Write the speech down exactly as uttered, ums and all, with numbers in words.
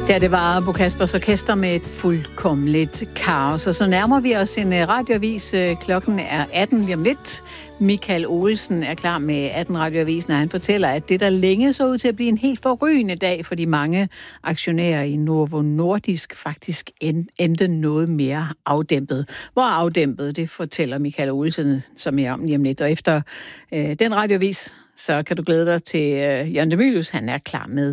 Ja, det var Bo Kaspers Orkester med et fuldkommeligt kaos. Og så nærmer vi os en radioavis. Klokken er atten lige om lidt. Michael Olsen er klar med atten radioavisen, og han fortæller, at det der længe så ud til at blive en helt forrygende dag for de mange aktionærer i Novo Nordisk faktisk endte noget mere afdæmpet. Hvor afdæmpet, det fortæller Michael Olsen, som er om lige om lidt. Og efter øh, den radioavis, så kan du glæde dig til øh, Jørgen de Mylius. Han er klar med